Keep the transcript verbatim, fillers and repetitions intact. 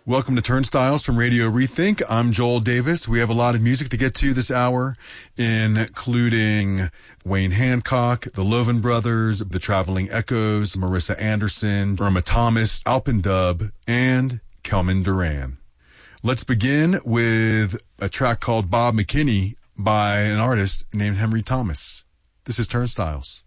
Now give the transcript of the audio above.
Welcome to Turnstiles from Radio Rethink. I'm Joel Davis. We have a lot of music to get to this hour, including Wayne Hancock, the Loven Brothers, the Traveling Echoes, Marissa Anderson, Irma Thomas, Alpendub, and Kelman Duran. Let's begin with a track called Bob McKinney by an artist named Henry Thomas. This is Turnstiles.